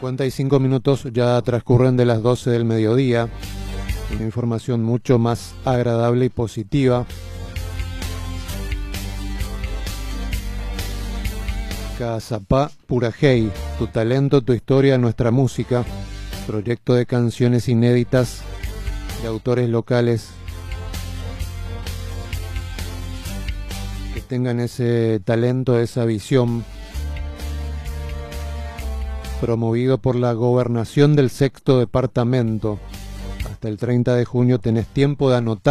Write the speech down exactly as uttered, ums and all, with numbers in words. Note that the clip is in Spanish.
cincuenta y cinco minutos ya transcurren de las doce del mediodía. Una información mucho más agradable y positiva. Cazapá Purajey, tu talento, tu historia, nuestra música. Proyecto de canciones inéditas de autores locales que tengan ese talento, esa visión. Promovido por la Gobernación del Sexto Departamento. Hasta el treinta de junio tenés tiempo de anotar